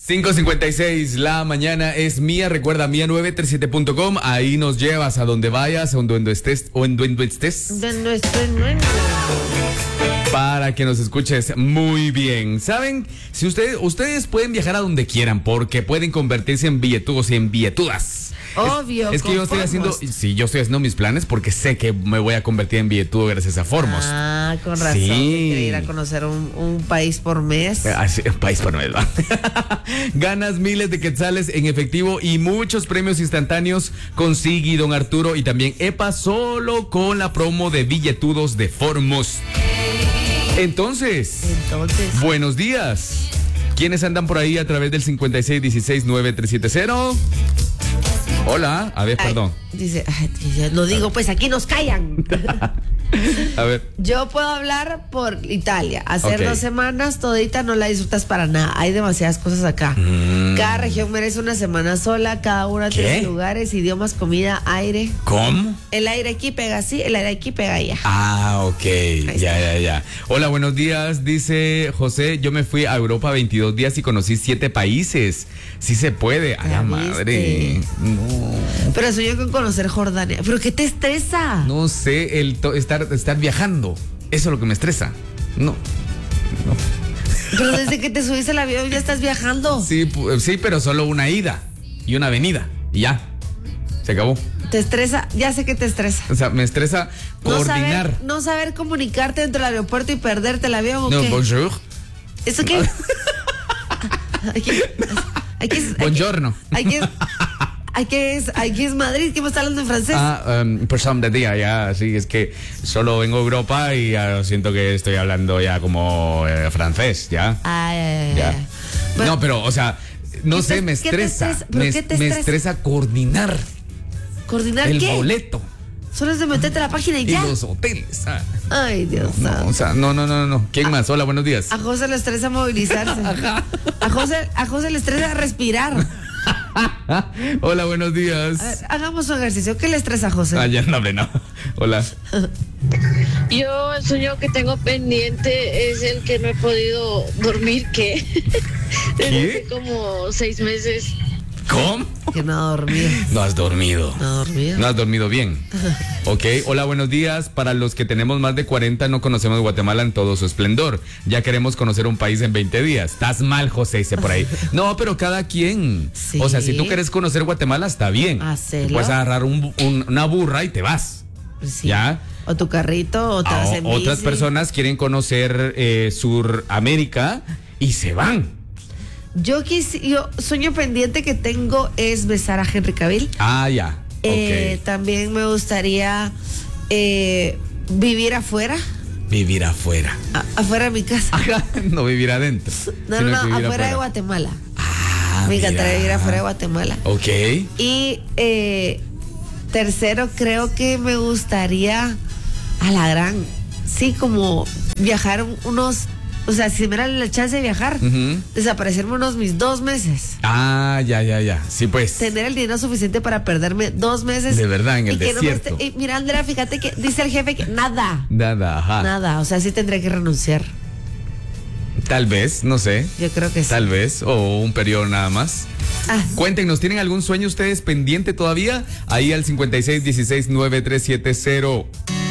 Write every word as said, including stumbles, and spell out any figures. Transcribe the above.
cinco cincuenta y seis, la mañana es mía. Recuerda, mía nueve tres siete punto com. Ahí nos llevas a donde vayas, o en donde estés, o en donde estés. Donde estés, no. Para que nos escuches muy bien. ¿Saben? Si ustedes, ustedes pueden viajar a donde quieran, porque pueden convertirse en billetudos y en billetudas. Obvio. Es, es que yo estoy haciendo, sí, yo estoy haciendo mis planes porque sé que me voy a convertir en billetudo gracias a Formos. Ah, con razón. Sí. Quiere ir a conocer un, un país por mes. Ah, sí, un país por mes, ¿va? Ganas miles de quetzales en efectivo y muchos premios instantáneos con Sigui, Don Arturo y también EPA solo con la promo de billetudos de Formos. Entonces, Entonces. buenos días. ¿Quiénes andan por ahí a través del cincuenta y seis dieciséis nueve tres siete cero? Hola, a ver, Ay, perdón. Dice, ay, lo digo, pues aquí nos callan. A ver. Yo puedo hablar por Italia. Hacer Okay. dos semanas todita no la disfrutas para nada. Hay demasiadas cosas acá. Mm. Cada región merece una semana sola. Cada una ¿Qué? tiene lugares, idiomas, comida, aire. ¿Cómo? El aire aquí pega así, el aire aquí pega allá. Ah, ok, ya, ya, ya. Hola, buenos días, dice José, yo me fui a Europa veintidós días y conocí siete países. Sí se puede, a ¿Ya la viste? madre. No, Pero soy con conocer Jordania. ¿Pero qué te estresa? no sé, el to- estar, estar viajando, eso es lo que me estresa. No, no. Pero desde que te subiste al avión ya estás viajando. Sí, pu- sí, pero solo una ida y una venida y ya, se acabó. Te estresa, ya sé que te estresa. O sea, me estresa No coordinar. saber, no saber comunicarte dentro del aeropuerto y perderte el avión. ¿O No, qué? bonjour. ¿Eso qué? Aquí, aquí es, Buongiorno. Aquí es, aquí es, aquí es Madrid. ¿Qué me está hablando en francés? Ah, um, pues de día, ya, sí, es que solo vengo a Europa y ya siento que estoy hablando ya como eh, francés, ya. Ay, ay, ay, Ya. ay. Bueno, No, pero, o sea, no ¿qué sé, te- me qué te estresa. estresa? ¿Pero Me, qué te me estresa? estresa coordinar ¿coordinar el qué? boleto Solo es de meterte a la página y y ya. los hoteles. Ah, Ay, Dios no, santo. o sea, no, no, no, no. ¿Quién más? Hola, buenos días. A José le estresa movilizarse. A José, a José le estresa respirar. Hola, buenos días. A ver, hagamos un ejercicio. ¿Qué le estresa a José? Ah, ya no, hombre, no. Hola. Yo el sueño que tengo pendiente es el que no he podido dormir, que desde ¿Qué? hace como seis meses. ¿Cómo? Que no ha dormido. No has dormido. No ha dormido. No has dormido bien. Ok, hola, buenos días. Para los que tenemos más de cuarenta, no conocemos Guatemala en todo su esplendor. Ya queremos conocer un país en veinte días. Estás mal, José, dice por ahí. No, pero cada quien. Sí. O sea, si tú quieres conocer Guatemala, está bien. Hacelo. Tú puedes agarrar un- un- una burra y te vas. Sí. ¿Ya? O tu carrito, o te A- vas en otras bici. personas quieren conocer eh, Suramérica y se van. Yo quis, yo sueño pendiente que tengo es besar a Henry Cavill. Ah, ya. Eh, Ok. también me gustaría eh, vivir afuera, Vivir afuera. a- afuera de mi casa. Ajá, no vivir adentro. No, sino no, que no, vivir afuera de Guatemala. Ah, Me encantaría mira. vivir afuera de Guatemala. Ok. Y eh, tercero, creo que me gustaría a la gran, sí, como viajar un- unos, o sea, si me dan la chance de viajar, Ujú. desaparecerme unos mis dos meses. Ah, ya, ya, ya. Sí, pues. Tener el dinero suficiente para perderme dos meses. De verdad, en el y que no me desierto. esté- y mira, Andrea, fíjate que dice el jefe que nada, Nada, ajá. nada, o sea, sí tendría que renunciar. Tal vez, no sé. Yo creo que sí. Tal vez. O un periodo nada más. Ah, Cuéntenos, ¿tienen algún sueño ustedes pendiente todavía? Ahí al cincuenta y seis dieciséis nueve tres siete cero.